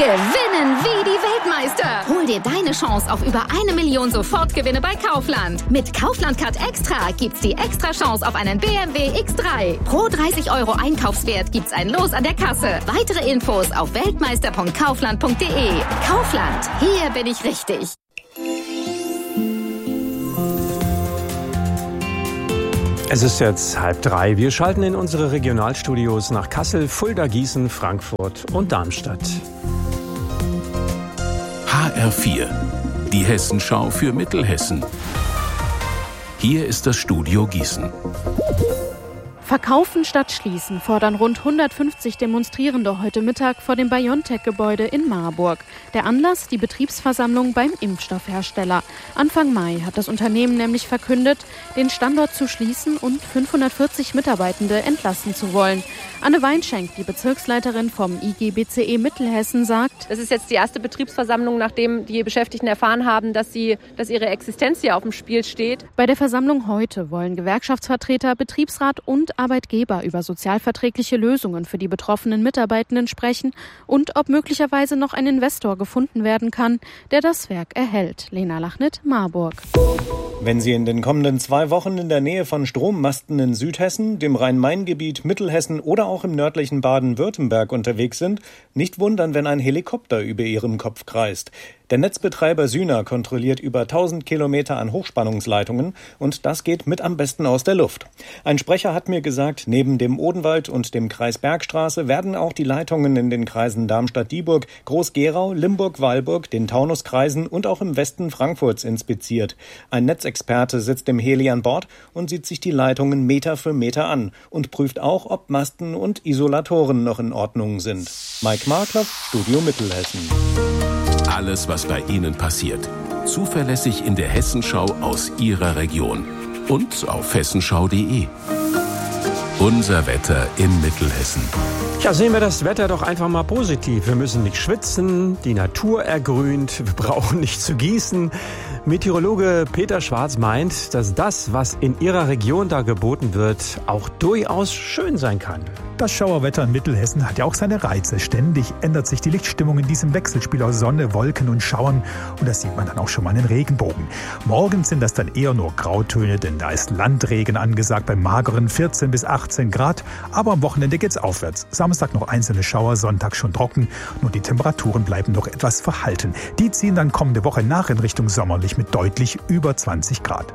Gewinnen wie die Weltmeister. Hol dir deine Chance auf über 1 Million Sofortgewinne bei Kaufland. Mit Kaufland Card Extra gibt's die extra Chance auf einen BMW X3. Pro 30 € Einkaufswert gibt's ein Los an der Kasse. Weitere Infos auf weltmeister.kaufland.de. Kaufland, hier bin ich richtig. Es ist jetzt 2:30. Wir schalten in unsere Regionalstudios nach Kassel, Fulda, Gießen, Frankfurt und Darmstadt. HR4, die Hessenschau für Mittelhessen. Hier ist das Studio Gießen. Verkaufen statt schließen fordern rund 150 Demonstrierende heute Mittag vor dem BioNTech-Gebäude in Marburg. Der Anlass, die Betriebsversammlung beim Impfstoffhersteller. Anfang Mai hat das Unternehmen nämlich verkündet, den Standort zu schließen und 540 Mitarbeitende entlassen zu wollen. Anne Weinschenk, die Bezirksleiterin vom IG-BCE Mittelhessen, sagt: Das ist jetzt die erste Betriebsversammlung, nachdem die Beschäftigten erfahren haben, dass ihre Existenz hier auf dem Spiel steht. Bei der Versammlung heute wollen Gewerkschaftsvertreter, Betriebsrat und Arbeitgeber über sozialverträgliche Lösungen für die betroffenen Mitarbeitenden sprechen und ob möglicherweise noch ein Investor gefunden werden kann, der das Werk erhält. Lena Lachnit, Marburg. Wenn Sie in den kommenden 2 Wochen in der Nähe von Strommasten in Südhessen, dem Rhein-Main-Gebiet, Mittelhessen oder auch im nördlichen Baden-Württemberg unterwegs sind, nicht wundern, wenn ein Helikopter über Ihrem Kopf kreist. Der Netzbetreiber Syna kontrolliert über 1000 Kilometer an Hochspannungsleitungen und das geht mit am besten aus der Luft. Ein Sprecher hat mir gesagt, neben dem Odenwald und dem Kreis Bergstraße werden auch die Leitungen in den Kreisen Darmstadt-Dieburg, Groß-Gerau, Limburg-Weilburg, den Taunuskreisen und auch im Westen Frankfurts inspiziert. Ein Netzexperte sitzt im Heli an Bord und sieht sich die Leitungen Meter für Meter an und prüft auch, ob Masten und Isolatoren noch in Ordnung sind. Mike Markloff, Studio Mittelhessen. Alles, was bei Ihnen passiert. Zuverlässig in der Hessenschau aus Ihrer Region. Und auf hessenschau.de. Unser Wetter in Mittelhessen. Ja, sehen wir das Wetter doch einfach mal positiv. Wir müssen nicht schwitzen, die Natur ergrünt, wir brauchen nicht zu gießen. Meteorologe Peter Schwarz meint, dass das, was in Ihrer Region da geboten wird, auch durchaus schön sein kann. Das Schauerwetter in Mittelhessen hat ja auch seine Reize. Ständig ändert sich die Lichtstimmung in diesem Wechselspiel aus Sonne, Wolken und Schauern. Und das sieht man dann auch schon mal in den Regenbogen. Morgens sind das dann eher nur Grautöne, denn da ist Landregen angesagt bei mageren 14 bis 18 Grad. Aber am Wochenende geht's aufwärts. Samstag noch einzelne Schauer, Sonntag schon trocken. Nur die Temperaturen bleiben noch etwas verhalten. Die ziehen dann kommende Woche nach in Richtung sommerlich mit deutlich über 20 Grad.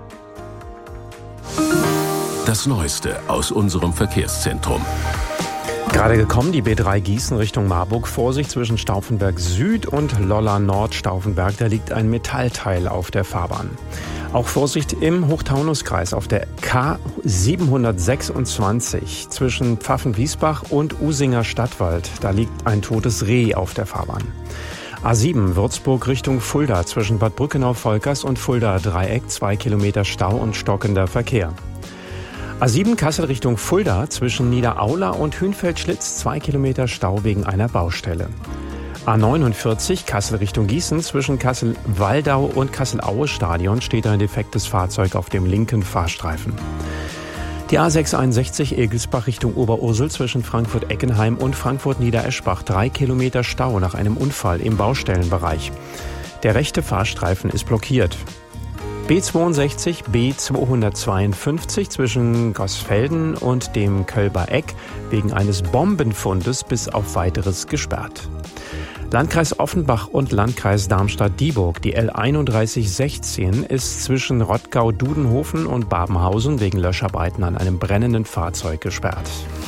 Das Neueste aus unserem Verkehrszentrum. Gerade gekommen, die B3 Gießen Richtung Marburg. Vorsicht zwischen Stauffenberg Süd und Lolla Nord Stauffenberg. Da liegt ein Metallteil auf der Fahrbahn. Auch Vorsicht im Hochtaunuskreis auf der K726 zwischen Pfaffenwiesbach und Usinger Stadtwald. Da liegt ein totes Reh auf der Fahrbahn. A7 Würzburg Richtung Fulda zwischen Bad Brückenau-Volkers und Fulda Dreieck 2 Kilometer Stau und stockender Verkehr. A7 Kassel Richtung Fulda zwischen Niederaula und Hünfeld-Schlitz 2 Kilometer Stau wegen einer Baustelle. A49 Kassel Richtung Gießen zwischen Kassel-Waldau und Kassel-Aue-Stadion steht ein defektes Fahrzeug auf dem linken Fahrstreifen. Die A661 Egelsbach Richtung Oberursel zwischen Frankfurt-Eckenheim und Frankfurt-Niedereschbach 3 Kilometer Stau nach einem Unfall im Baustellenbereich. Der rechte Fahrstreifen ist blockiert. B62, B252 zwischen Gosfelden und dem Kölber Eck wegen eines Bombenfundes bis auf weiteres gesperrt. Landkreis Offenbach und Landkreis Darmstadt-Dieburg. Die L3116 ist zwischen Rottgau-Dudenhofen und Babenhausen wegen Löscharbeiten an einem brennenden Fahrzeug gesperrt.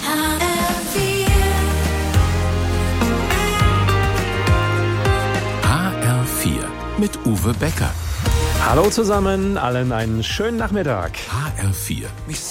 HR4 mit Uwe Becker. Hallo zusammen, allen einen schönen Nachmittag. HR4.